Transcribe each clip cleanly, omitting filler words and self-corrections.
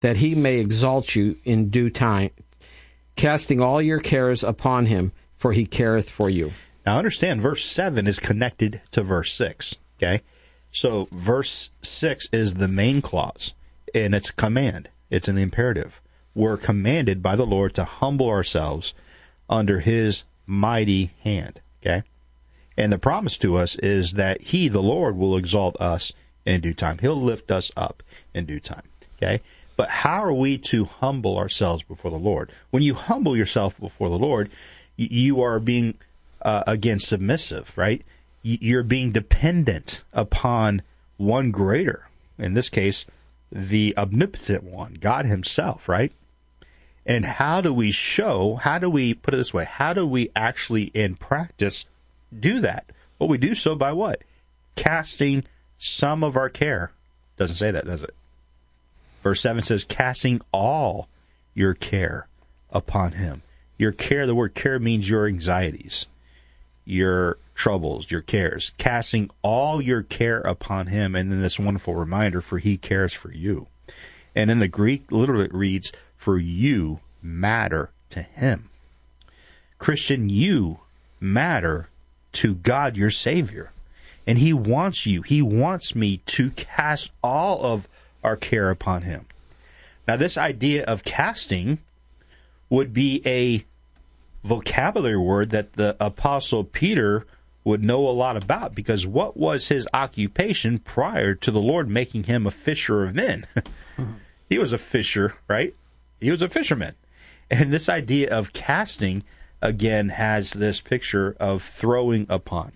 that he may exalt you in due time, casting all your cares upon him, for he careth for you. Now understand, verse 7 is connected to verse 6, okay? So verse 6 is the main clause, and it's a command. It's an imperative. We're commanded by the Lord to humble ourselves under his mighty hand, okay? And the promise to us is that he, the Lord, will exalt us in due time. He'll lift us up in due time, okay? But how are we to humble ourselves before the Lord? When you humble yourself before the Lord, you are being, again, submissive, right? You're being dependent upon one greater. In this case, the omnipotent one, God himself, right? And how do we put it this way, how do we actually in practice do that? Well, we do so by what? Casting some of our care. Doesn't say that, does it? Verse 7 says, casting all your care upon him. Your care, the word care means your anxieties, your troubles, your cares. Casting all your care upon him. And then this wonderful reminder, for he cares for you. And in the Greek, literally it reads, for you matter to him. Christian, you matter to God, your Savior. And he wants me to cast all of our care upon him. Now, this idea of casting would be a vocabulary word that the Apostle Peter would know a lot about, because what was his occupation prior to the Lord making him a fisher of men? He was a fisher, right? He was a fisherman. And this idea of casting, again, has this picture of throwing upon.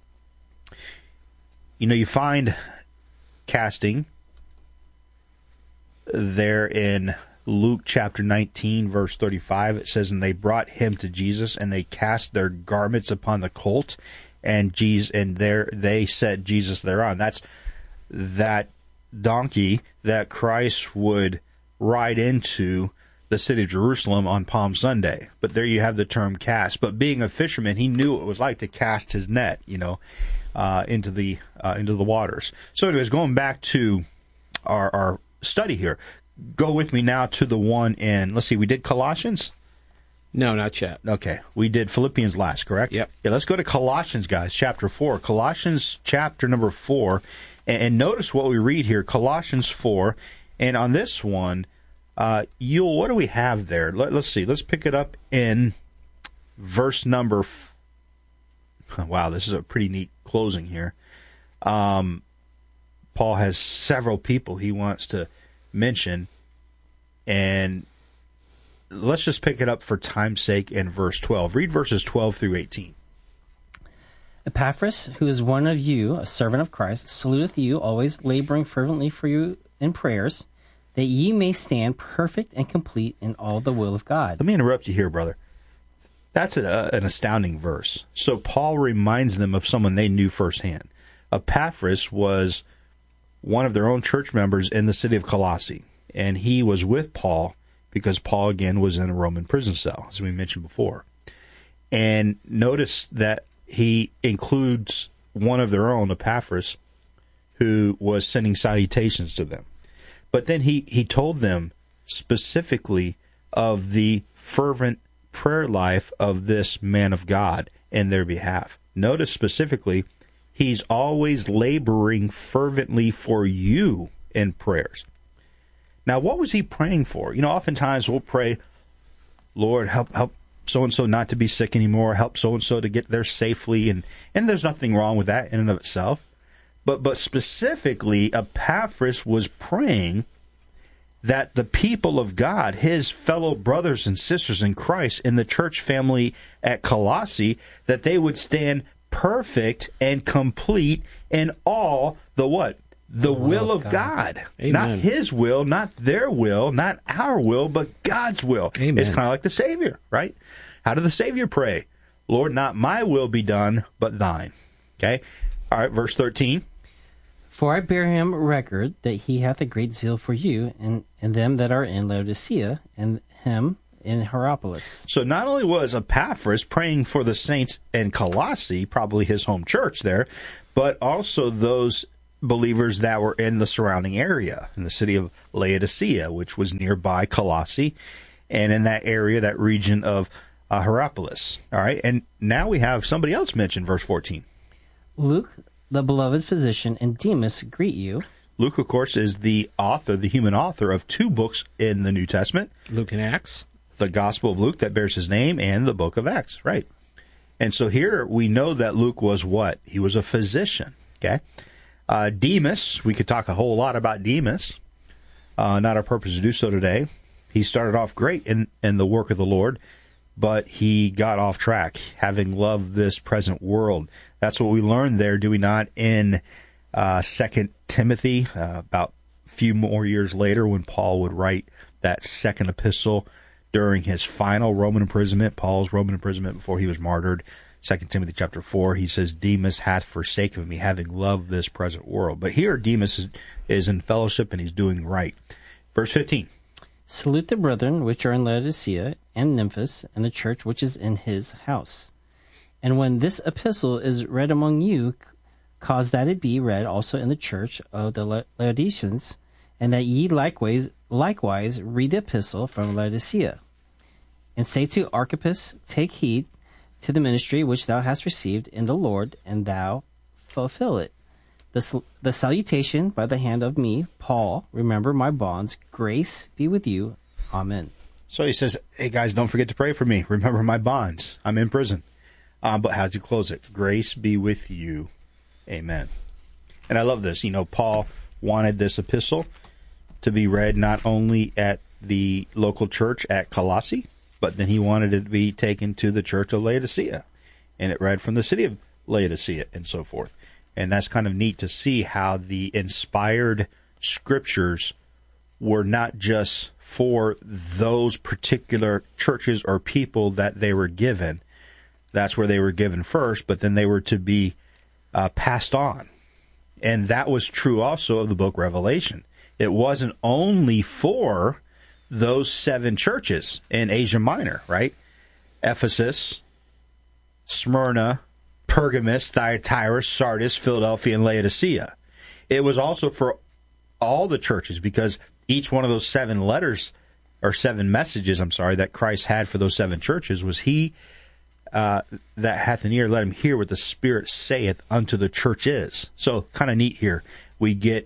You know, you find casting there in Luke chapter 19, verse 35. It says, and they brought him to Jesus, and they cast their garments upon the colt, and they set Jesus thereon. That's that donkey that Christ would ride into the city of Jerusalem on Palm Sunday. But there you have the term cast. But being a fisherman, he knew what it was like to cast his net, into the waters. So anyways, going back to our study here, go with me now to the one in, let's see, we did Colossians? No, not yet. Okay, we did Philippians last, correct? Yep. Yeah, let's go to Colossians, guys, chapter 4. Colossians chapter number 4, and notice what we read here, Colossians 4, and on this one, what do we have there? Let's see, let's pick it up in verse number, wow, this is a pretty neat closing here. Paul has several people he wants to mention, and let's just pick it up for time's sake in verse 12. Read verses 12 through 18. Epaphras, who is one of you, a servant of Christ, saluteth you, always laboring fervently for you in prayers, that ye may stand perfect and complete in all the will of God. Let me interrupt you here, brother. That's an astounding verse. So Paul reminds them of someone they knew firsthand. Epaphras was one of their own church members in the city of Colossae, and he was with Paul because Paul, again, was in a Roman prison cell, as we mentioned before. And notice that he includes one of their own, Epaphras, who was sending salutations to them. But then he told them specifically of the fervent prayer life of this man of God in their behalf. Notice specifically, he's always laboring fervently for you in prayers. Now, what was he praying for? Oftentimes we'll pray, Lord, help so-and-so not to be sick anymore, help so-and-so to get there safely, and there's nothing wrong with that in and of itself. But specifically, Epaphras was praying that the people of God, his fellow brothers and sisters in Christ in the church family at Colossae, that they would stand perfect and complete in all the what? The will of God. Amen. Not his will, not their will, not our will, but God's will. Amen. It's kind of like the Savior, right? How did the Savior pray? Lord, not my will be done, but thine. Okay? All right, verse 13. For I bear him record that he hath a great zeal for you, and them that are in Laodicea, and him in Hierapolis. So not only was Epaphras praying for the saints in Colossae, probably his home church there, but also those believers that were in the surrounding area, in the city of Laodicea, which was nearby Colossae, and in that area, that region of Hierapolis. All right, and now we have somebody else mentioned, verse 14. Luke, the beloved physician, and Demas greet you. Luke, of course, is the author, the human author of 2 books in the New Testament. Luke and Acts. The Gospel of Luke that bears his name, and the book of Acts, right? And so here we know that Luke was what? He was a physician, okay? Demas, we could talk a whole lot about Demas. Not our purpose to do so today. He started off great in the work of the Lord, but he got off track, having loved this present world. That's what we learned there, do we not, in 2 Timothy, about a few more years later when Paul would write that second epistle during his final Roman imprisonment, Paul's Roman imprisonment before he was martyred. 2 Timothy chapter 4, he says, Demas hath forsaken me, having loved this present world. But here Demas is in fellowship and he's doing right. Verse 15. Salute the brethren which are in Laodicea and Nymphas, and the church which is in his house. And when this epistle is read among you, cause that it be read also in the church of the Laodiceans, and that ye likewise read the epistle from Laodicea. And say to Archippus, take heed to the ministry which thou hast received in the Lord, and thou fulfill it. The salutation by the hand of me, Paul, remember my bonds. Grace be with you. Amen. So he says, hey guys, don't forget to pray for me. Remember my bonds. I'm in prison. But how does he close it? Grace be with you. Amen. And I love this. You know, Paul wanted this epistle to be read not only at the local church at Colossae, but then he wanted it to be taken to the church of Laodicea. And it read from the city of Laodicea and so forth. And that's kind of neat to see how the inspired scriptures were not just for those particular churches or people that they were given. That's where they were given first, but then they were to be passed on. And that was true also of the book Revelation. It wasn't only for those 7 churches in Asia Minor, right? Ephesus, Smyrna, Pergamus, Thyatira, Sardis, Philadelphia, and Laodicea. It was also for all the churches, because each one of those 7 letters, or 7 messages, that Christ had for those 7 churches was he that hath an ear, let him hear what the Spirit saith unto the churches. So, kind of neat here. We get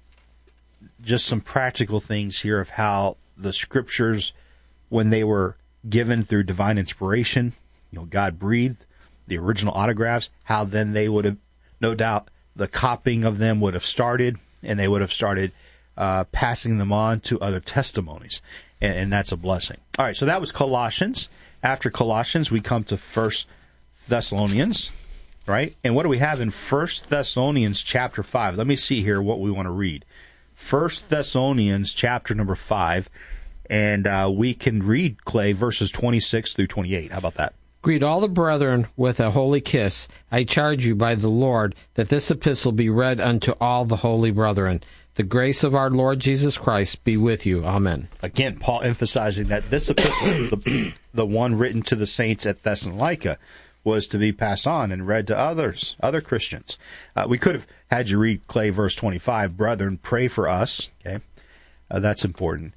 just some practical things here of how the scriptures, when they were given through divine inspiration, God breathed, the original autographs, how then they would have, no doubt, the copying of them would have started, and they would have started passing them on to other testimonies. And that's a blessing. All right, so that was Colossians. After Colossians, we come to 1 Thessalonians, right? And what do we have in 1 Thessalonians chapter 5? Let me see here what we want to read. 1 Thessalonians chapter number 5, and we can read, Clay, verses 26 through 28. How about that? Greet all the brethren with a holy kiss. I charge you by the Lord that this epistle be read unto all the holy brethren. The grace of our Lord Jesus Christ be with you. Amen. Again, Paul emphasizing that this epistle, the one written to the saints at Thessalonica, was to be passed on and read to other Christians. We could have had you read, Clay, verse 25, brethren, pray for us. Okay, that's important.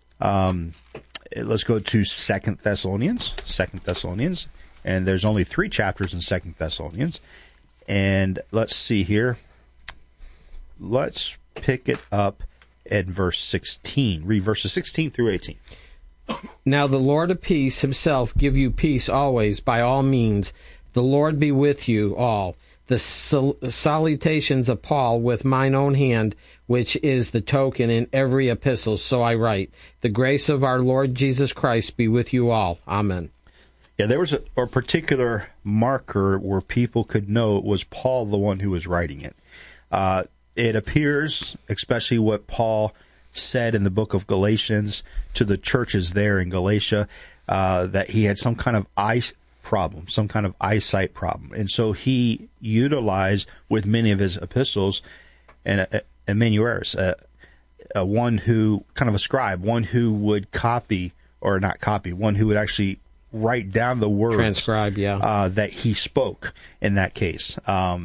Let's go to 2 Thessalonians, and there's only 3 chapters in 2 Thessalonians. And let's see here. Let's pick it up at verse 16. Read verses 16 through 18. Now the Lord of peace himself give you peace always, by all means. The Lord be with you all. The salutations of Paul with mine own hand, which is the token in every epistle, so I write. The grace of our Lord Jesus Christ be with you all. Amen. Yeah, there was a particular marker where people could know it was Paul the one who was writing it. It appears, especially what Paul said in the book of Galatians to the churches there in Galatia, that he had some kind of eyesight problem. And so he utilized, with many of his epistles, an amanuensis, one who, kind of a scribe, one who would copy, or not copy, one who would actually write down the words. Transcribe, yeah. That he spoke in that case.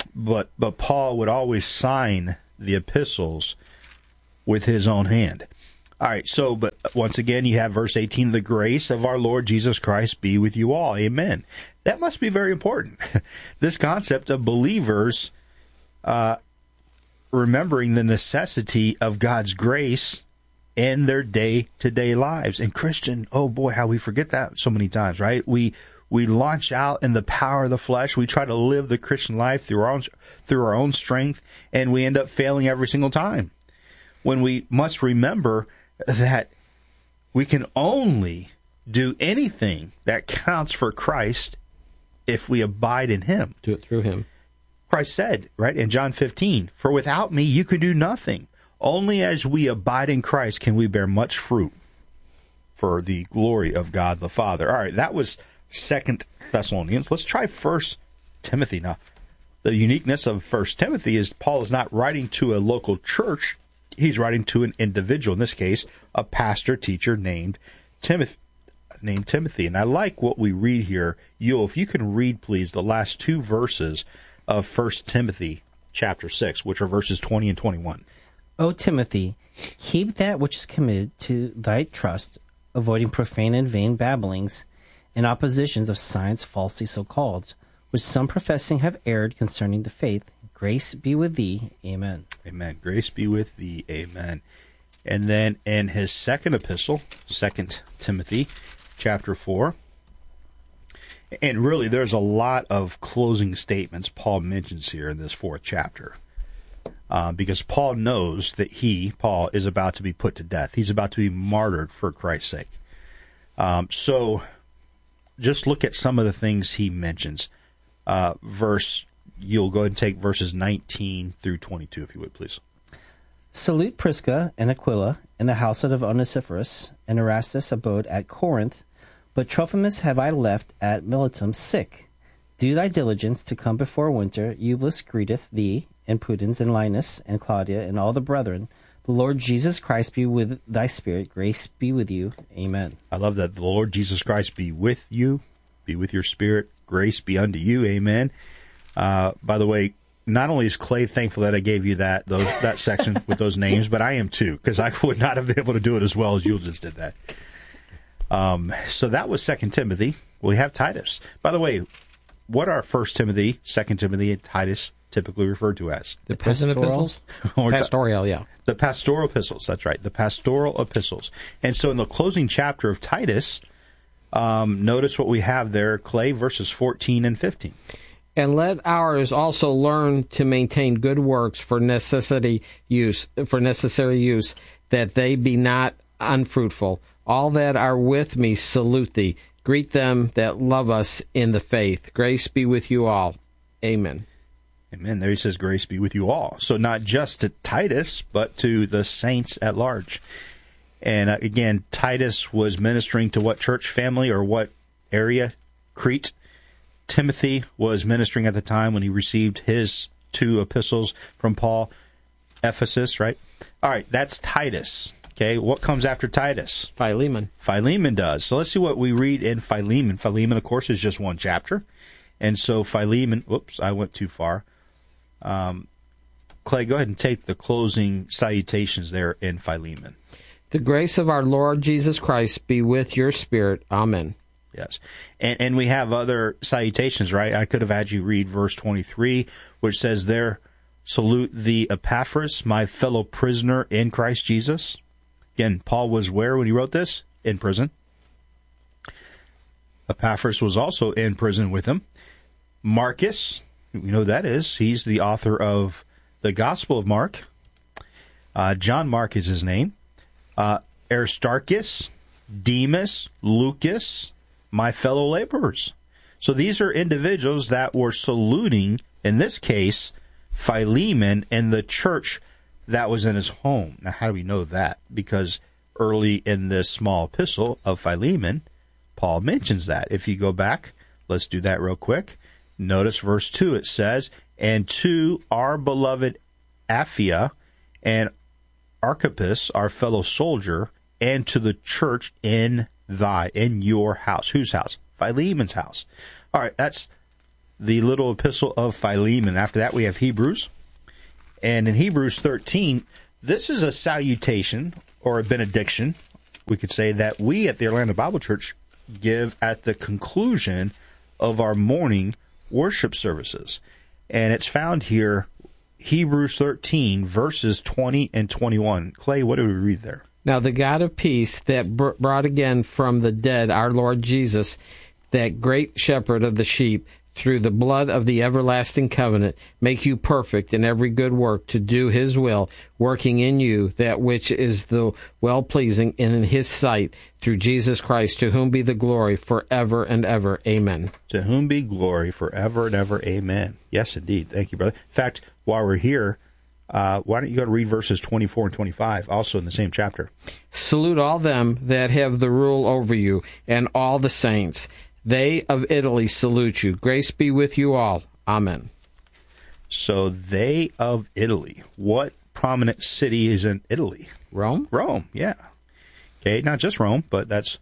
but Paul would always sign the epistles with his own hand. All right, so, but once again, you have verse 18, the grace of our Lord Jesus Christ be with you all. Amen. That must be very important. This concept of believers remembering the necessity of God's grace in their day-to-day lives. And Christian, oh boy, how we forget that so many times, right? We launch out in the power of the flesh. We try to live the Christian life through our own strength, and we end up failing every single time. When we must remember that we can only do anything that counts for Christ if we abide in Him. Do it through Him. Christ said, right, in John 15, for without me you could do nothing. Only as we abide in Christ can we bear much fruit for the glory of God the Father. All right, that was 2 Thessalonians. Let's try 1 Timothy now. The uniqueness of 1 Timothy is Paul is not writing to a local church. He's writing to an individual, in this case, a pastor, teacher named Timothy. And I like what we read here. Yul, if you can read, please, the last two verses of 1 Timothy chapter 6, which are verses 20 and 21. O Timothy, keep that which is committed to thy trust, avoiding profane and vain babblings, and oppositions of science falsely so called, which some professing have erred concerning the faith. Grace be with thee. Amen. Amen. Grace be with thee. Amen. And then in his second epistle, 2 Timothy, chapter 4, and really there's a lot of closing statements Paul mentions here in this fourth chapter, because Paul knows that Paul, is about to be put to death. He's about to be martyred for Christ's sake. So just look at some of the things he mentions. You'll go ahead and take verses 19 through 22, if you would, please. Salute Prisca and Aquila in the household of Onesiphorus, and Erastus abode at Corinth, but Trophimus have I left at Miletum sick. Do thy diligence to come before winter. Eubulus greeteth thee, and Pudens, and Linus, and Claudia, and all the brethren. The Lord Jesus Christ be with thy spirit. Grace be with you. Amen. I love that. The Lord Jesus Christ be with you, be with your spirit. Grace be unto you. Amen. By the way, not only is Clay thankful that I gave you that section with those names, but I am too, because I would not have been able to do it as well as you just did that. So that was 2 Timothy. We have Titus. By the way, what are 1 Timothy, 2 Timothy, and Titus typically referred to as? The prison epistles? Pastoral, yeah. The pastoral epistles, that's right. The pastoral epistles. And so in the closing chapter of Titus, notice what we have there, Clay, verses 14 and 15. And let ours also learn to maintain good works for necessary use, that they be not unfruitful. All that are with me salute thee. Greet them that love us in the faith. Grace be with you all. Amen. Amen. There he says, grace be with you all. So not just to Titus, but to the saints at large. And again, Titus was ministering to what church family or what area? Crete. Timothy was ministering at the time when he received his 2 epistles from Paul. Ephesus, right? All right, that's Titus. Okay, what comes after Titus? Philemon. Philemon does. So let's see what we read in Philemon. Philemon, of course, is just one chapter. And so Philemon, whoops, I went too far. Clay, go ahead and take the closing salutations there in Philemon. The grace of our Lord Jesus Christ be with your spirit. Amen. Yes. And we have other salutations, right? I could have had you read verse 23, which says there, salute the Epaphras, my fellow prisoner in Christ Jesus. Again, Paul was where when he wrote this? In prison. Epaphras was also in prison with him. Marcus, we know who that is. He's the author of the Gospel of Mark. John Mark is his name. Aristarchus, Demas, Lucas, my fellow laborers. So these are individuals that were saluting, in this case, Philemon and the church that was in his home. Now, how do we know that? Because early in this small epistle of Philemon, Paul mentions that. If you go back, let's do that real quick. Notice verse 2, it says, and to our beloved Apphia and Archippus, our fellow soldier, and to the church in your house. Whose house? Philemon's house. All right, that's the little epistle of Philemon. After that, we have Hebrews. And in Hebrews 13, this is a salutation or a benediction, we could say, that we at the Orlando Bible Church give at the conclusion of our morning worship services. And it's found here, Hebrews 13, verses 20 and 21. Clay, what do we read there? Now the God of peace that brought again from the dead our Lord Jesus, that great shepherd of the sheep, through the blood of the everlasting covenant, make you perfect in every good work to do his will, working in you that which is the well-pleasing in his sight, through Jesus Christ, to whom be the glory forever and ever. Amen. To whom be glory forever and ever. Amen. Yes, indeed. Thank you, brother. In fact, while we're here, why don't you go to read verses 24 and 25, also in the same chapter. Salute all them that have the rule over you, and all the saints. They of Italy salute you. Grace be with you all. Amen. So they of Italy. What prominent city is in Italy? Rome? Rome, yeah. Okay, not just Rome, but that's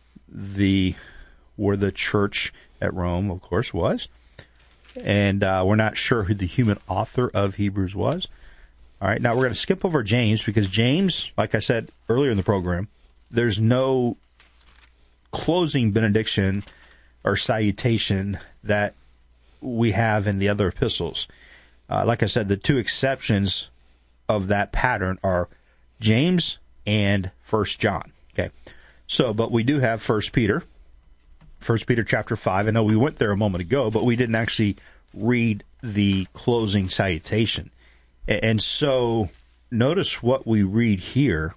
where the church at Rome, of course, was. And we're not sure who the human author of Hebrews was. All right, now we're going to skip over James, because James, like I said earlier in the program, there's no closing benediction or salutation that we have in the other epistles. Like I said, the two exceptions of that pattern are James and 1 John. Okay, so, but we do have 1 Peter chapter 5. I know we went there a moment ago, but we didn't actually read the closing salutation. And so notice what we read here,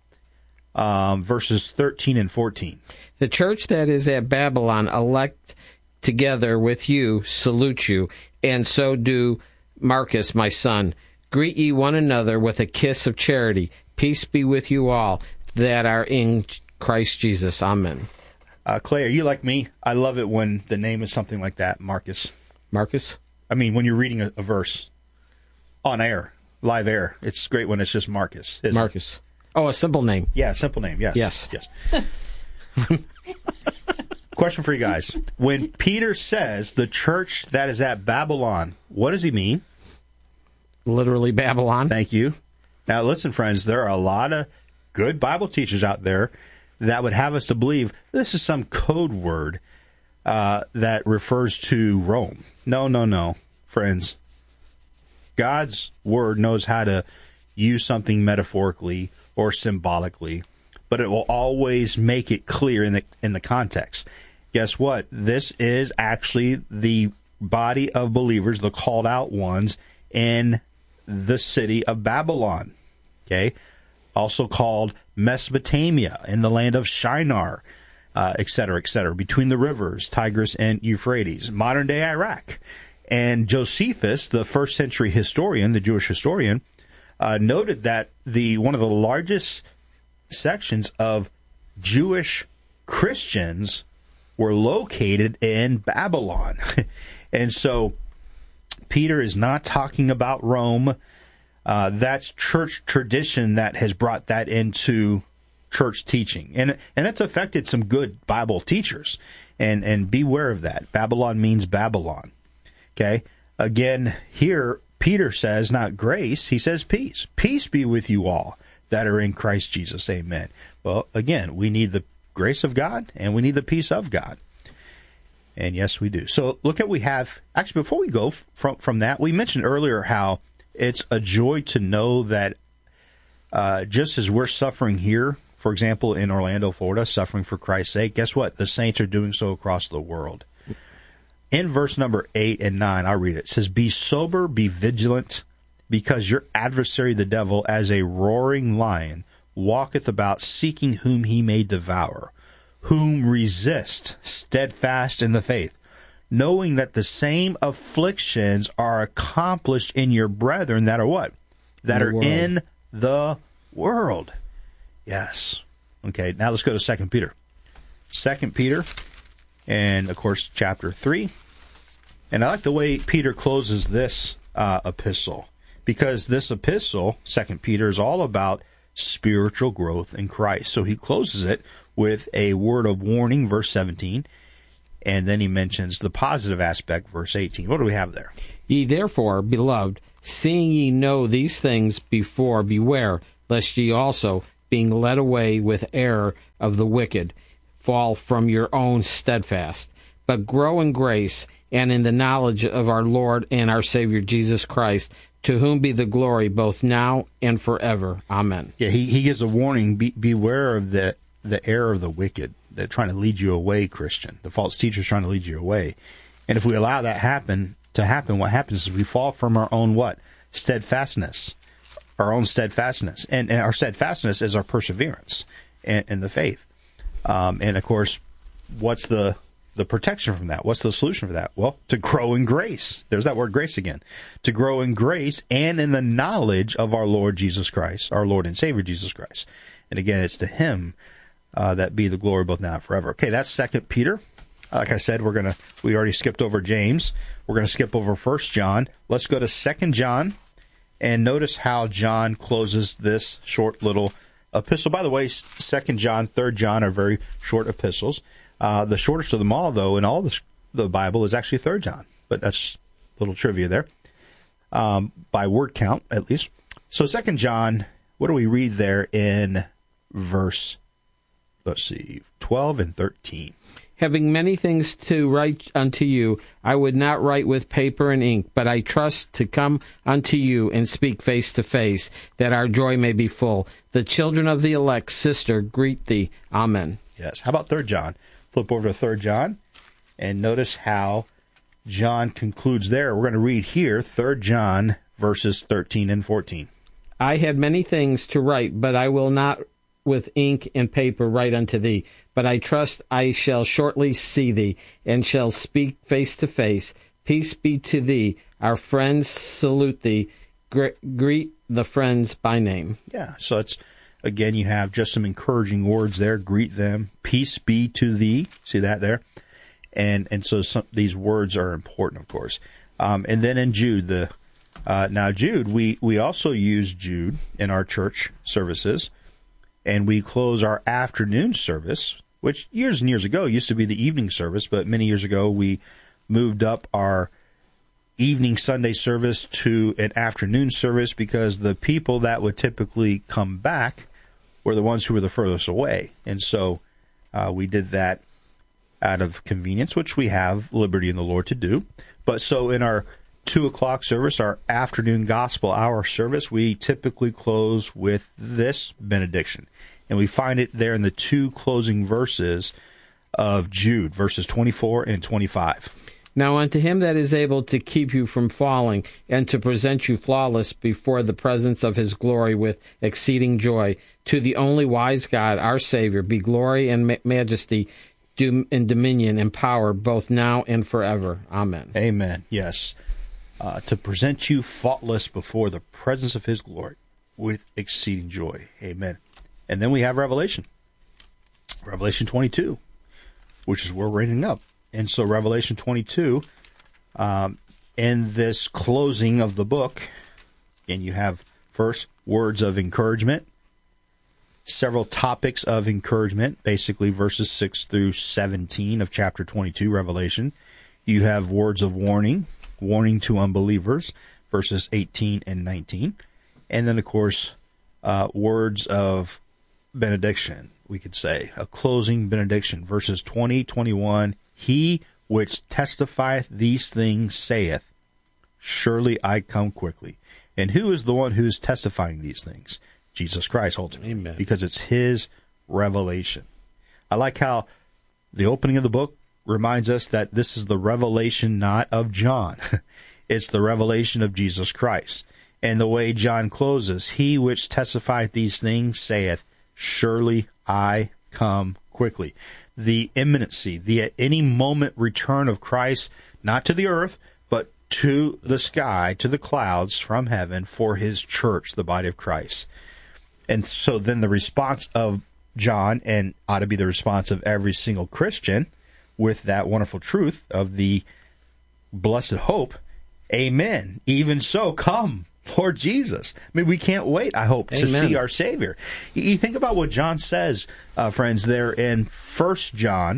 verses 13 and 14. The church that is at Babylon, elect together with you, salute you, and so do Marcus, my son. Greet ye one another with a kiss of charity. Peace be with you all that are in Christ Jesus. Amen. Clay, are you like me? I love it when the name is something like that, Marcus. Marcus? I mean, when you're reading a verse on air, live air, it's great when it's just Marcus. Marcus. Oh, a simple name. Yeah, simple name, yes. Yes. Question for you guys. When Peter says the church that is at Babylon, what does he mean? Literally Babylon. Thank you. Now, listen, friends, there are a lot of good Bible teachers out there that would have us to believe this is some code word that refers to Rome. No, friends. God's word knows how to use something metaphorically or symbolically, but it will always make it clear in the context. Guess what? This is actually the body of believers, the called out ones, in the city of Babylon. Okay? Also called Mesopotamia, in the land of Shinar, et cetera, between the rivers, Tigris and Euphrates, modern-day Iraq. And Josephus, the first century historian, the Jewish historian, noted that one of the largest sections of Jewish Christians were located in Babylon. And so Peter is not talking about Rome. That's church tradition that has brought that into church teaching. And it's affected some good Bible teachers. And beware of that. Babylon means Babylon. Okay? Again, here Peter says not grace, he says peace. Peace be with you all that are in Christ Jesus. Amen. Well, again, we need the grace of God and we need the peace of God. And yes, we do. So look at what we have. Actually, before we go from that, we mentioned earlier how it's a joy to know that just as we're suffering here, for example, in Orlando, Florida, suffering for Christ's sake, guess what? The saints are doing so across the world. In verse number 8 and 9, I'll read it. It says, "Be sober, be vigilant, because your adversary the devil, as a roaring lion, walketh about seeking whom he may devour, whom resist, steadfast in the faith, knowing that the same afflictions are accomplished in your brethren that are what? That are in the world." Yes. Okay, now let's go to 2 Peter. 2 Peter, and of course, chapter 3. And I like the way Peter closes this epistle, because this epistle, 2 Peter, is all about spiritual growth in Christ. So he closes it with a word of warning, verse 17. And then he mentions the positive aspect, verse 18. What do we have there? Ye therefore, beloved, seeing ye know these things before, beware, lest ye also, being led away with error of the wicked, fall from your own steadfast, but grow in grace and in the knowledge of our Lord and our Savior Jesus Christ, to whom be the glory both now and forever. Amen. Yeah, he gives a warning, beware of the error of the wicked. They're trying to lead you away, Christian. The false teacher's trying to lead you away. And if we allow that to happen, what happens is we fall from our own what? Steadfastness. Our own steadfastness. And our steadfastness is our perseverance in the faith. And, of course, what's the protection from that? What's the solution for that? Well, to grow in grace. There's that word grace again. To grow in grace and in the knowledge of our Lord Jesus Christ, our Lord and Savior Jesus Christ. And again, it's to him that be the glory both now and forever. Okay, that's 2 Peter. Like I said, we already skipped over James. We're going to skip over 1 John. Let's go to 2 John and notice how John closes this short little epistle. By the way, 2 John, 3 John are very short epistles. The shortest of them all, though, in all the Bible is actually 3 John. But that's a little trivia there, by word count, at least. So 2 John, what do we read there in verse, 12 and 13? Having many things to write unto you, I would not write with paper and ink, but I trust to come unto you and speak face to face, that our joy may be full. The children of the elect, sister, greet thee. Amen. Yes. How about 3 John? Flip over to 3 John, and notice how John concludes there. We're going to read here 3 John, verses 13 and 14. I had many things to write, but I will not with ink and paper write unto thee. But I trust I shall shortly see thee, and shall speak face to face. Peace be to thee. Our friends salute thee. Greet the friends by name. Yeah, so it's, again, you have just some encouraging words there. Greet them. Peace be to thee. See that there? And so these words are important, of course. And then in Jude, now Jude, we also use Jude in our church services. And we close our afternoon service, which years and years ago used to be the evening service, but many years ago we moved up our evening Sunday service to an afternoon service because the people that would typically come back were the ones who were the furthest away. And so we did that out of convenience, which we have liberty in the Lord to do. But so in our 2 o'clock service, our afternoon gospel hour service, we typically close with this benediction. And we find it there in the 2 closing verses of Jude, verses 24 and 25. Now unto him that is able to keep you from falling, and to present you flawless before the presence of his glory with exceeding joy, to the only wise God, our Savior, be glory and majesty, and dominion and power, both now and forever. Amen. Amen. Yes. To present you faultless before the presence of his glory with exceeding joy. Amen. And then we have Revelation 22, which is where we're ending up. And so Revelation 22, in this closing of the book, and you have first words of encouragement, several topics of encouragement, basically verses 6 through 17 of chapter 22, Revelation. You have words of warning to unbelievers, verses 18 and 19. And then, of course, words of benediction, we could say, a closing benediction, verses 20, 21. He which testifieth these things saith, surely I come quickly. And who is the one who's testifying these things? Jesus Christ, ultimately. Amen. Because it's his revelation. I like how the opening of the book reminds us that this is the revelation not of John. It's the revelation of Jesus Christ. And the way John closes, he which testifieth these things saith, surely I come quickly. The imminency, the at any moment return of Christ, not to the earth, but to the sky, to the clouds from heaven for his church, the body of Christ. And so then the response of John, and ought to be the response of every single Christian, with that wonderful truth of the blessed hope, amen. Even so, come, Lord Jesus. I mean, we can't wait, I hope, to see our Savior. You think about what John says, friends, there in 1 John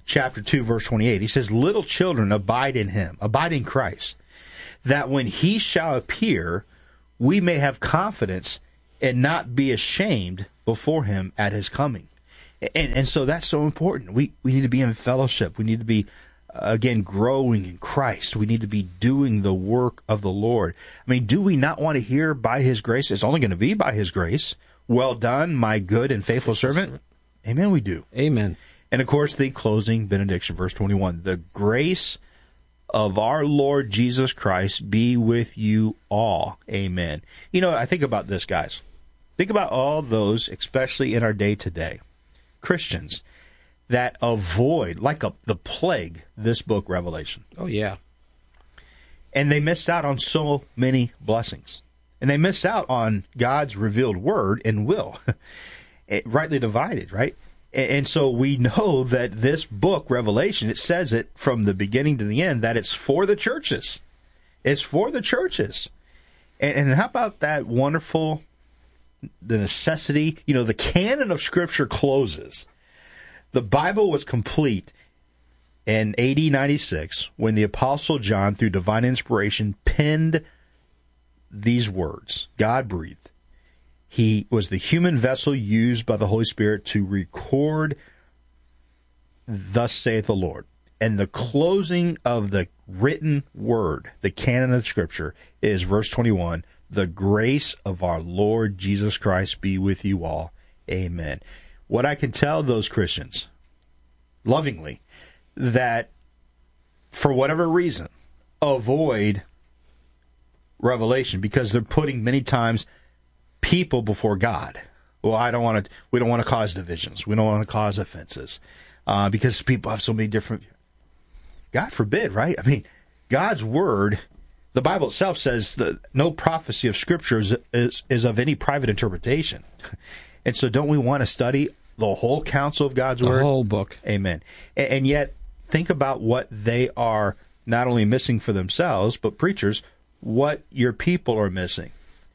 chapter 2, verse 28. He says, little children, abide in him, abide in Christ, that when he shall appear, we may have confidence and not be ashamed before him at his coming. And so that's so important. We need to be in fellowship. We need to be, again, growing in Christ. We need to be doing the work of the Lord. I mean, do we not want to hear by his grace? It's only going to be by his grace. Well done, my good and faithful servant. Amen, we do. Amen. And, of course, the closing benediction, verse 21. The grace of our Lord Jesus Christ be with you all. Amen. You know, I think about this, guys. Think about all those, especially in our day today, Christians that avoid, like the plague, this book, Revelation. Oh, yeah. And they miss out on so many blessings. And they miss out on God's revealed word and will, rightly divided, right? And so we know that this book, Revelation, it says it from the beginning to the end, that it's for the churches. It's for the churches. And how about that wonderful, the necessity, you know, the canon of Scripture closes. The Bible was complete in AD 96 when the Apostle John, through divine inspiration, penned these words. God breathed. He was the human vessel used by the Holy Spirit to record, thus saith the Lord. And the closing of the written word, the canon of Scripture, is verse 21. The grace of our Lord Jesus Christ be with you all. Amen. What I can tell those Christians, lovingly, that for whatever reason, avoid Revelation because they're putting many times people before God. Well, we don't want to cause divisions. We don't want to cause offenses because people have so many different. God forbid, right? I mean, God's word, the Bible itself says that no prophecy of Scripture is of any private interpretation. And so don't we want to study the whole counsel of God's word? The whole book. Amen. And yet, think about what they are not only missing for themselves, but preachers, what your people are missing.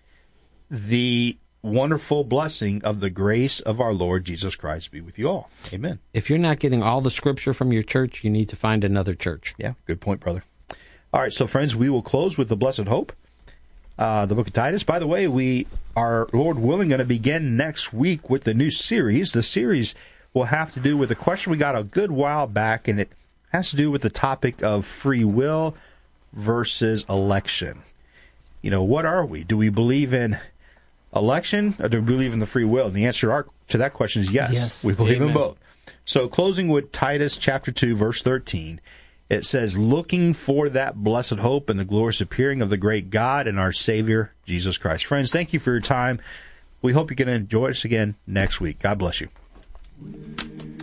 The wonderful blessing of the grace of our Lord Jesus Christ be with you all. Amen. If you're not getting all the Scripture from your church, you need to find another church. Yeah, good point, brother. All right, so friends, we will close with the Blessed Hope, the book of Titus. By the way, we are, Lord willing, going to begin next week with the new series. The series will have to do with a question we got a good while back, and it has to do with the topic of free will versus election. You know, what are we? Do we believe in election or do we believe in the free will? And the answer to that question is yes. Yes. We believe Amen. in both. So closing with Titus chapter 2, verse 13, it says, looking for that blessed hope and the glorious appearing of the great God and our Savior, Jesus Christ. Friends, thank you for your time. We hope you can enjoy us again next week. God bless you.